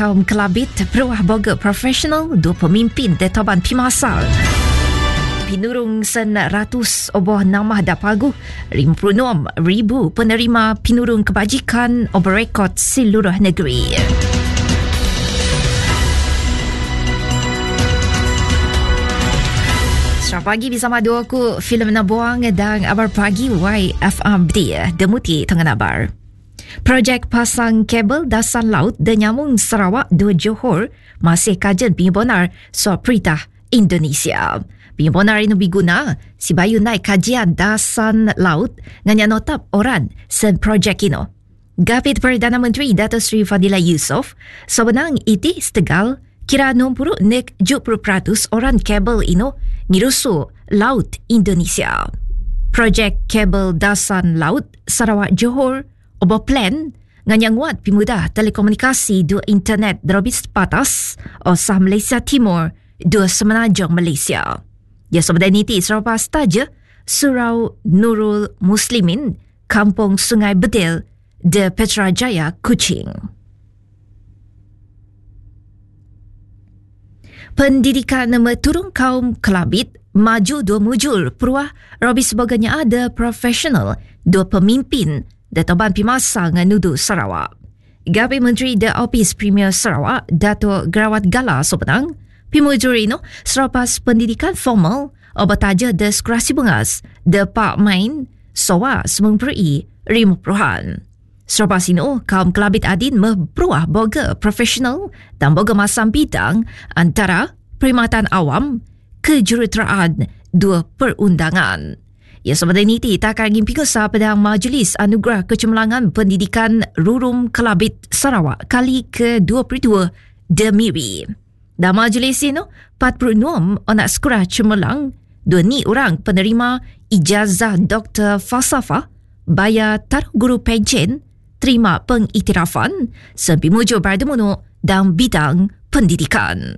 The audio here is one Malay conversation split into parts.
Kaum Kelabit Peruah Boga Profesional, dua pemimpin Detoban Pimasal. Pinurung sen ratus oboh namah dapagu, 56,000 penerima pinurung kebajikan oboh rekod seluruh negeri. Selamat pagi bersama dua aku, Filem Nabuang dan Abar Pagi YFM Demuti Tengah Nabar. Projek pasang kabel dasar laut dan nyamung Sarawak dua Johor masih kajian pengibonar soal perintah Indonesia. Pengibonar ini berguna si bayu naik kajian dasar laut dengan notap orang sen projek ini. Gapit Perdana Menteri Dato' Sri Fadilah Yusof sebenang iti setegal kira 60-70% orang kabel ini ngirusu laut Indonesia. Projek kabel dasar laut Sarawak Johor oboh plan nganyang wat pimudah telekomunikasi dua internet drobis patas osah Malaysia Timur dua semenanjung Malaysia. Dia sebenarnya niti selepas taja Surau Nurul Muslimin, Kampung Sungai Bedil, de Petrajaya, Kuching. Pendidikan nama turun kaum Kelabit maju dua mujur peruah robis sebagainya ada profesional dua pemimpin Detoban Pimasal dengan Nudu Sarawak. Gapi Menteri The Office Premier Sarawak, Dato' Gerawat Gala sebenang, pimujur ini selepas pendidikan formal obataja de sekurasi bungas, de Pak Main, Sowa Semung Peri, Rimuh-Peruhan. Selepas ini, kaum Kelabit Adin memperuah boga profesional dan boga masam bidang antara perkhidmatan awam, kejuruteraan, dua perundangan. Ya, sebenarnya ini tak akan pingsa pada Majlis Anugerah Kecemerlangan Pendidikan Rurum Kelabit Sarawak kali ke-22 Demiri. Dalam majlis ini, 46 anak sekolah cemerlang, 2 ni orang penerima ijazah Dr. Falsafah, bayar taruh guru pencen, terima pengiktirafan, sampai mujur berdemuno dalam bidang pendidikan.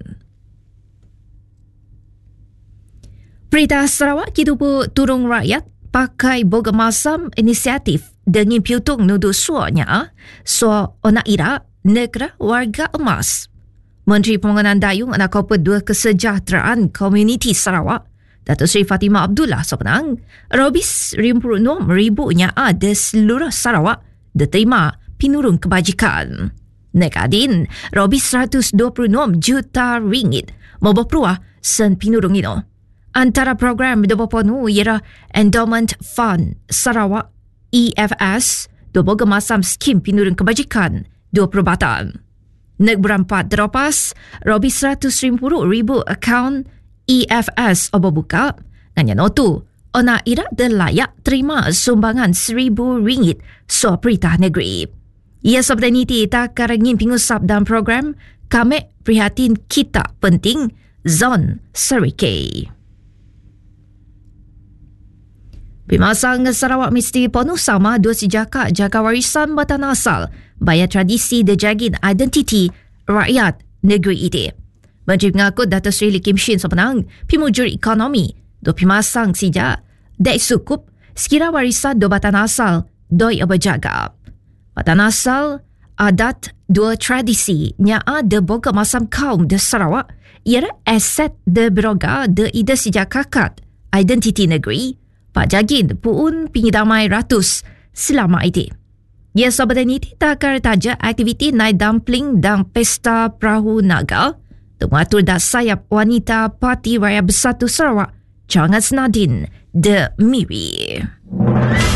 Perintah Sarawak kidupu turung rakyat pakai boga masam inisiatif dengan piutung nudu suanya so ona ira negara warga emas. Menteri Pembangunan Dayung anak kopet dua kesejahteraan komuniti Sarawak, Dato' Sri Fatimah Abdullah sebenang, robis 56,000 ada seluruh Sarawak diterima pinurung kebajikan. Nekadin, robis 126 juta ringgit memperperuah sen pinurung ini. Antara program Doboponu ialah Endowment Fund Sarawak EFS, dua boga masam skim pinurung kebajikan, dua perubatan. Nek berampat dropas, robi 150,000 akaun EFS obo buka, nganya notu, ona ira de layak terima sumbangan RM1,000 so perintah negeri. Ia sebenarnya niti tak karangin pingusap dalam program, kami prihatin kita penting, Zon Serikei. Pimasang Sarawak mesti penuh sama dua sejaka jaga warisan batan asal, bayar tradisi dan jagin identiti rakyat negeri ini. Menteri mengaku Dato' Sri Lee Kim Shin sebenang pimujur ekonomi dua pimasang sejak dek sukup sekira warisan dua batan asal doi abajaga. Batan asal adat dua tradisi nya ada boga masam kaum de Sarawak ialah aset de beroga de ida sejak kakat identiti negeri. Pak Jagin pun pengidamai ratus selama itu. Ya, sebenarnya ini tak akan taja aktiviti naik dumpling dan pesta perahu naga mengatur dah sayap wanita Parti Raya Bersatu Sarawak, Jangan Senadin de Miri.